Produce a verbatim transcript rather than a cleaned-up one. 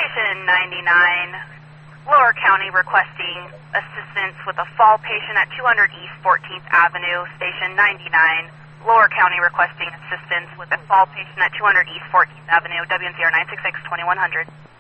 Station ninety-nine, Lower County requesting assistance with a fall patient at two hundred East fourteenth Avenue. Station ninety-nine, Lower County requesting assistance with a fall patient at two hundred East fourteenth Avenue. W N Z R nine six six, twenty-one hundred.